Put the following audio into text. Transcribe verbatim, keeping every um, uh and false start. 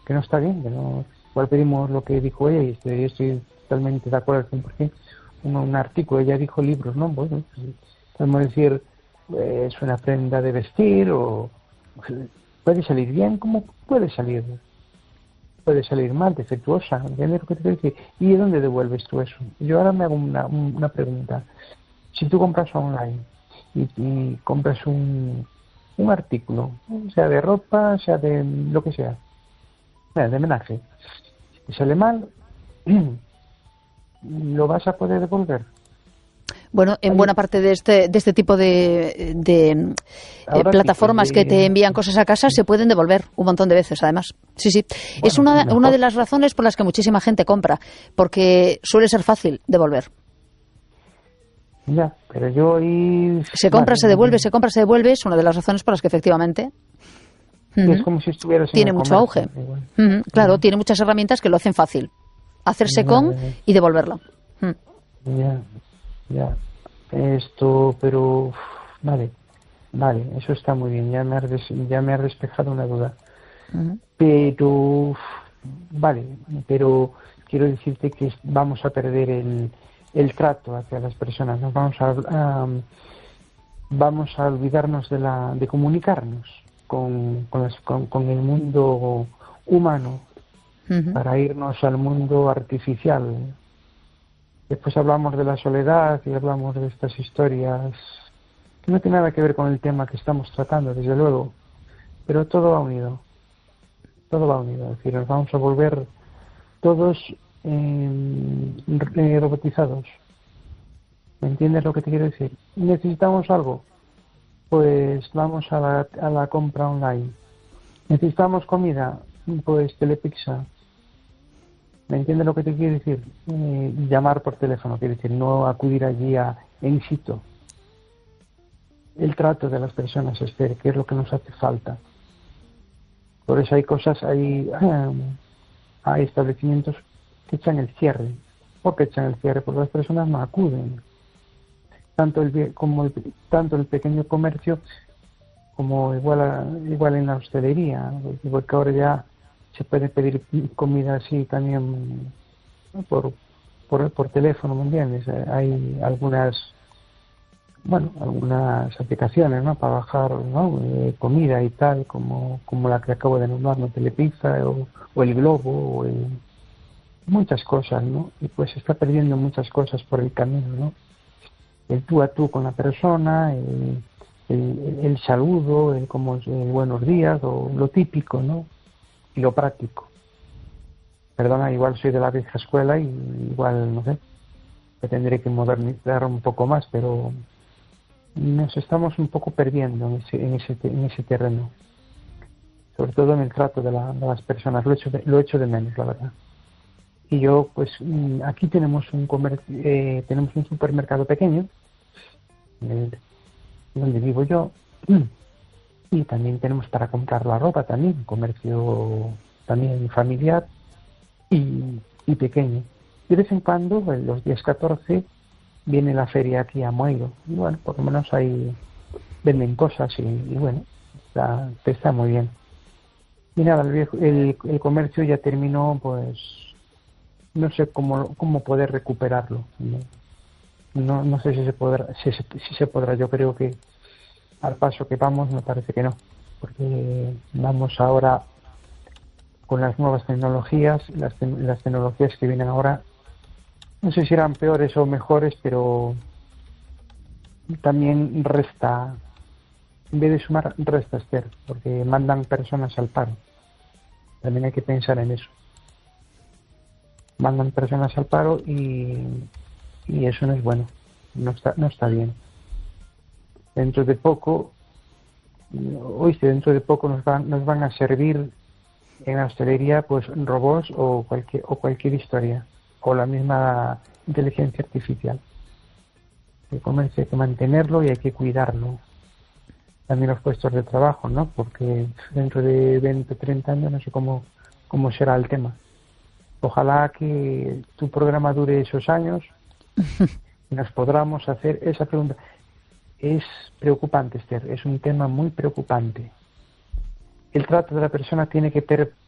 que no está bien, que no, igual pedimos lo que dijo ella y estoy, estoy totalmente de acuerdo al cien por ciento, un, un artículo, ella dijo libros, ¿no? Bueno, pues, podemos decir, eh, es una prenda de vestir o puede salir bien, como puede salir, puede salir mal, defectuosa, ¿entiendes lo que te quiero decir? ¿Y de dónde devuelves tú eso? Yo ahora me hago una, una pregunta. Si tú compras online y, y compras un, un artículo, sea de ropa, sea de lo que sea, de homenaje, si te sale mal, ¿lo vas a poder devolver? Bueno, en buena parte de este de este tipo de, de eh, plataformas que te envían cosas a casa se pueden devolver un montón de veces, además. Sí, sí. Bueno, es una, una de las razones por las que muchísima gente compra, porque suele ser fácil devolver. Ya, pero yo y... Se compra, vale, se devuelve, vale. se compra, se devuelve, es una de las razones por las que efectivamente... Uh-huh. Es como si estuvieras tiene mucho comercio, auge. Uh-huh. Claro, uh-huh. tiene muchas herramientas que lo hacen fácil. Hacerse ya, con ya. y devolverlo. Uh-huh. Ya, ya. Esto, pero... Vale, vale, eso está muy bien. Ya me has, des, ya me has despejado una duda. Uh-huh. Pero... Vale, pero quiero decirte que vamos a perder el... el trato hacia las personas, nos vamos a, a vamos a olvidarnos de la de comunicarnos con con, las, con, con el mundo humano uh-huh. para irnos al mundo artificial. Después hablamos de la soledad y hablamos de estas historias que no tienen nada que ver con el tema que estamos tratando, desde luego, pero todo va unido, todo va unido, es decir, nos vamos a volver todos Eh, robotizados. ¿Me entiendes lo que te quiero decir? ¿Necesitamos algo? Pues vamos a la, a la compra online. ¿Necesitamos comida? Pues Telepizza. ¿Me entiendes lo que te quiero decir? Eh, llamar por teléfono, quiero decir, no acudir allí a in situ. El trato de las personas, Esther, que es lo que nos hace falta. Por eso hay cosas, hay, hay establecimientos que echan el cierre. ¿Por qué echan el cierre? Porque las personas no acuden. Tanto el como el, tanto el pequeño comercio como igual a, igual en la hostelería, porque ahora ya se puede pedir comida así también por por, por teléfono, ¿me entiendes? Hay algunas bueno algunas aplicaciones, ¿no? Para bajar, ¿no? Eh, comida y tal, como como la que acabo de nombrar, ¿no? Telepizza o, o el Globo o el muchas cosas, ¿no? Y pues se está perdiendo muchas cosas por el camino, ¿no? El tú a tú con la persona, el, el, el saludo, el como el buenos días, o lo típico, ¿no? Y lo práctico. Perdona, igual soy de la vieja escuela y igual, no sé, que tendré que modernizar un poco más, pero nos estamos un poco perdiendo en ese, en ese, en ese terreno. Sobre todo en el trato de, la, de las personas. Lo echo de, lo echo de menos, la verdad. Y yo, pues, aquí tenemos un comer eh, tenemos un supermercado pequeño, eh, donde vivo yo, y también tenemos para comprar la ropa también, un comercio también familiar y, y pequeño. Y de vez en cuando, en los días catorce, viene la feria aquí a Moeiro. Y bueno, por lo menos ahí venden cosas y, y bueno, está, está muy bien. Y nada, el, viejo, el, el comercio ya terminó, pues... no sé cómo cómo poder recuperarlo. No, no, no sé si se podrá, si, si se podrá. Yo creo que al paso que vamos me parece que no, porque vamos ahora con las nuevas tecnologías, las, te, las tecnologías que vienen ahora, no sé si eran peores o mejores, pero también resta, en vez de sumar, resta, Esther, porque mandan personas al paro. También hay que pensar en eso. Mandan personas al paro y, y eso no es bueno, no está no está bien. Dentro de poco, oíste, dentro de poco nos van nos van a servir en la hostelería pues robots o cualquier o cualquier historia, o la misma inteligencia artificial. El comercio hay que mantenerlo y hay que cuidarlo. También los puestos de trabajo, ¿no? Porque dentro de veinte, treinta años no sé cómo cómo será el tema. Ojalá que tu programa dure esos años y nos podamos hacer esa pregunta. Es preocupante, Esther, es un tema muy preocupante. El trato de la persona tiene que per,